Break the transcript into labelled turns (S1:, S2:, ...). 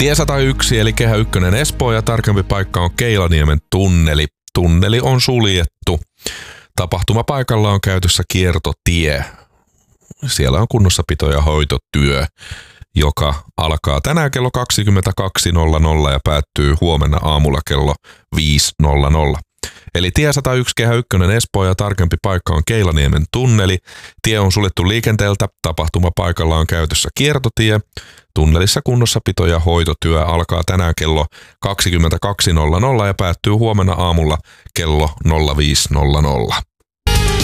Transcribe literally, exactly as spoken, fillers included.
S1: Tie sata yksi eli Kehä ykkönen Espoo ja tarkempi paikka on Keilaniemen tunneli. Tunneli on suljettu. Tapahtumapaikalla on käytössä kiertotie. Siellä on kunnossapito- ja hoitotyö, joka alkaa tänään kello kaksikymmentäkaksi nolla nolla ja päättyy huomenna aamulla kello viisi nolla nolla. Eli tie sata yksi Kehä ykkönen Espoo ja tarkempi paikka on Keilaniemen tunneli. Tie on suljettu liikenteeltä. Tapahtumapaikalla on käytössä kiertotie. Tunnelissa kunnossapito- ja hoitotyö alkaa tänään kello kaksikymmentäkaksi nolla nolla ja päättyy huomenna aamulla kello nolla viisi nolla nolla.